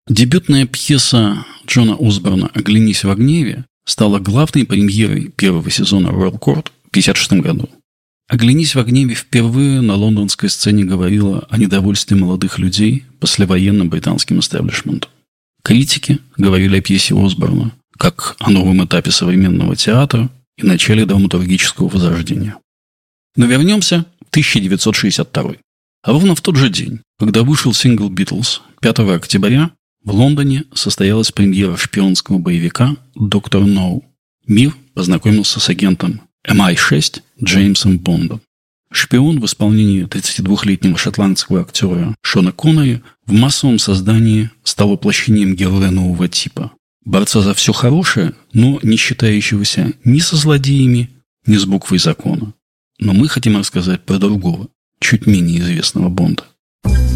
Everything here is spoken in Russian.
Дебютная пьеса Джона Осборна «Оглянись во гневе» стала главной премьерой первого сезона Royal Court в 1956 году. «Оглянись во гневе» впервые на лондонской сцене говорила о недовольстве молодых людей послевоенным британским истеблишментом. Критики говорили о пьесе Осборна как о новом этапе современного театра и начале драматургического возрождения. Но вернемся в 1962. А ровно в тот же день, когда вышел сингл «Beatles», 5 октября, в Лондоне состоялась премьера шпионского боевика «Доктор Ноу». Мир познакомился с агентом MI6 Джеймсом Бондом. Шпион в исполнении 32-летнего шотландского актера Шона Коннери в массовом создании стал воплощением героя нового типа. Борца за все хорошее, но не считающегося ни со злодеями, ни с буквой закона. Но мы хотим рассказать про другого, чуть менее известного Бонда.